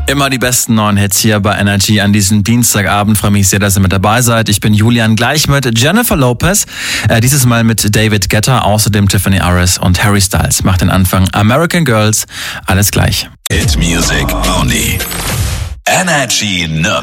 Immer die besten neuen Hits hier bei Energy an diesem Dienstagabend. Freue mich sehr, dass ihr mit dabei seid. Ich bin Julian, gleich mit Jennifer Lopez. Dieses Mal mit David Guetta, außerdem Tiffany Aris und Harry Styles. Macht den Anfang American Girls. Alles gleich. Hit Music only. Energy Nürnberg.